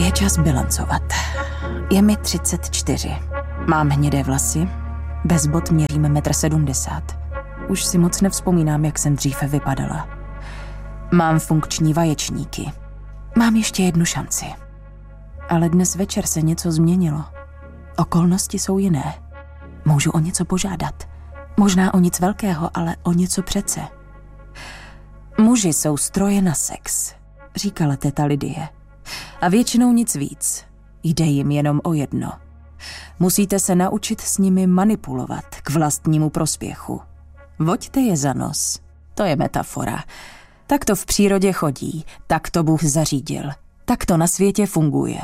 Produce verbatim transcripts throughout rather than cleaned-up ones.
Je čas bilancovat. Je mi třicet čtyři. Mám hnědé vlasy, bez bot měřím metr sedmdesát. Už si moc nevzpomínám, jak jsem dříve vypadala. Mám funkční vaječníky. Mám ještě jednu šanci. Ale dnes večer se něco změnilo. Okolnosti jsou jiné. Můžu o něco požádat. Možná o nic velkého, ale o něco přece. Muži jsou stroje na sex, říkala teta Lidie. A většinou nic víc. Jde jim jenom o jedno. Musíte se naučit s nimi manipulovat k vlastnímu prospěchu. Voďte je za nos. To je metafora. Tak to v přírodě chodí, tak to Bůh zařídil. Tak to na světě funguje.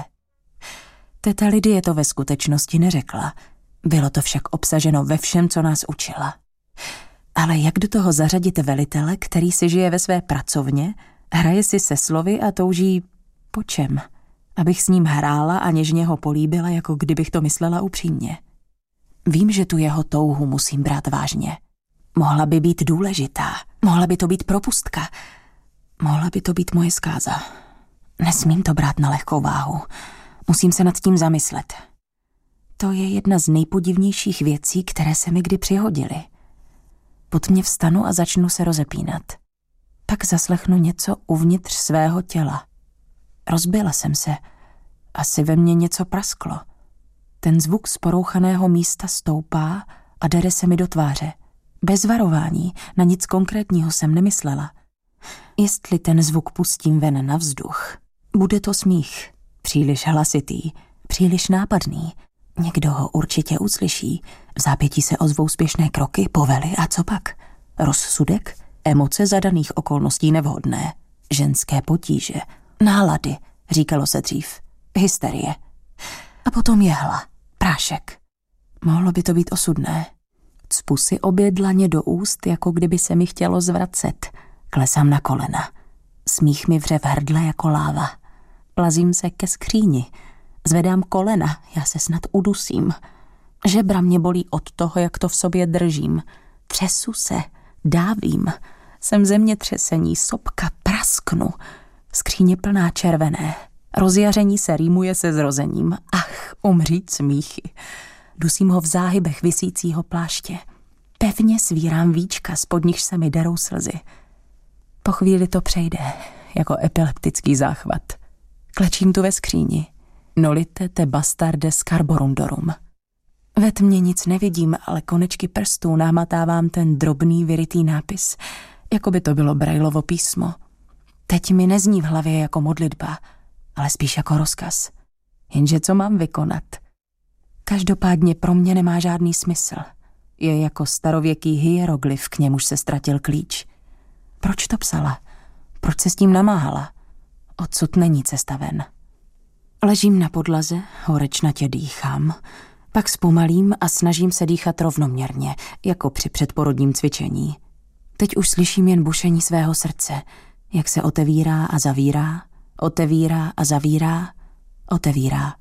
Teta Lidie to ve skutečnosti neřekla. Bylo to však obsaženo ve všem, co nás učila. Ale jak do toho zařadit velitele, který si žije ve své pracovně, hraje si se slovy a touží po čem? Abych s ním hrála a něžně ho políbila, jako kdybych to myslela upřímně. Vím, že tu jeho touhu musím brát vážně. Mohla by být důležitá, mohla by to být propustka, mohla by to být moje zkáza. Nesmím to brát na lehkou váhu. Musím se nad tím zamyslet. To je jedna z nejpodivnějších věcí, které se mi kdy přihodily. Pod mě vstanu a začnu se rozepínat. Pak zaslechnu něco uvnitř svého těla. Rozbila jsem se. Asi ve mně něco prasklo. Ten zvuk z porouchaného místa stoupá a dere se mi do tváře. Bez varování, na nic konkrétního jsem nemyslela. Jestli ten zvuk pustím ven na vzduch, bude to smích. Příliš hlasitý, příliš nápadný. Někdo ho určitě uslyší. V zápětí se ozvou spěšné kroky, povely a co pak? Rozsudek? Emoce zadaných okolností nevhodné. Ženské potíže. Nálady, říkalo se dřív. Hysterie. A potom jehla. Prášek. Mohlo by to být osudné. Cpu si obě dlaně do úst, jako kdyby se mi chtělo zvracet. Klesám na kolena. Smích mi vře v hrdle jako láva. Plazím se ke skříni. Zvedám kolena, já se snad udusím. Žebra mě bolí od toho, jak to v sobě držím. Třesu se, dávím. Jsem zemětřesení, sopka, prasknu. Skříně plná červené. Rozjaření se rýmuje se zrozením. Ach, umřít smíchy. Dusím ho v záhybech visícího pláště. Pevně svírám víčka, spod nichž se mi derou slzy. Po chvíli to přejde, jako epileptický záchvat. Klečím tu ve skříni. Nolite te bastarde scarborundorum. Ve tmě nic nevidím, ale konečky prstů námatávám ten drobný vyrytý nápis, jako by to bylo Braillovo písmo. Teď mi nezní v hlavě jako modlitba, ale spíš jako rozkaz. Jenže co mám vykonat? Každopádně pro mě nemá žádný smysl. Je jako starověký hieroglyf, k němuž se ztratil klíč. Proč to psala? Proč se s tím namáhala? Odsud není cesta ven. Ležím na podlaze, horečnatě dýchám, pak zpomalím a snažím se dýchat rovnoměrně, jako při předporodním cvičení. Teď už slyším jen bušení svého srdce, jak se otevírá a zavírá, otevírá a zavírá, otevírá.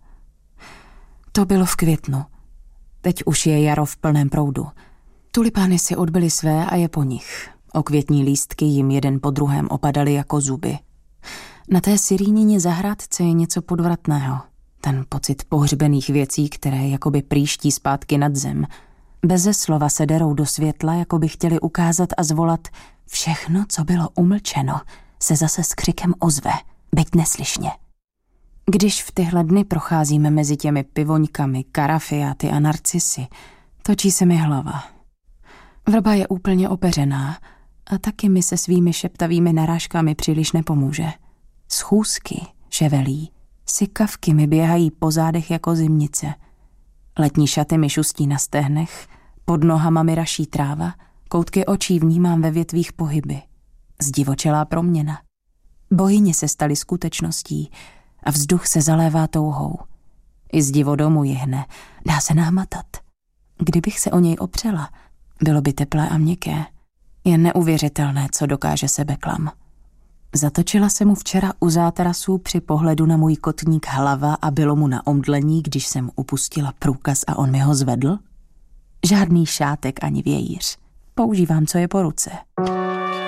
To bylo v květnu. Teď už je jaro v plném proudu. Tulipány si odbyly své a je po nich. Okvětní lístky jim jeden po druhém opadaly jako zuby. Na té sirínině zahrádce je něco podvratného. Ten pocit pohřbených věcí, které jakoby prýští zpátky nad zem. Beze slova se derou do světla, jako by chtěli ukázat a zvolat všechno, co bylo umlčeno, se zase s křikem ozve, byť neslyšně. Když v tyhle dny procházíme mezi těmi pivoňkami, karafiáty a narcisy, točí se mi hlava. Vrba je úplně opeřená a taky mi se svými šeptavými narážkami příliš nepomůže. Schůzky, ševelí, sykavky mi běhají po zádech jako zimnice. Letní šaty mi šustí na stehnech, pod nohama mi raší tráva, koutky očí vnímám ve větvích pohyby. Zdivočelá proměna. Bohyně se staly skutečností a vzduch se zalévá touhou. I zdivo domu jihne, dá se námatat. Kdybych se o něj opřela, bylo by teplé a měkké. Je neuvěřitelné, co dokáže sebeklam. Zatočila se mu včera u zátarasů při pohledu na můj kotník hlava a bylo mu na omdlení, když jsem upustila průkaz a on mi ho zvedl? Žádný šátek ani vějíř. Používám, co je po ruce.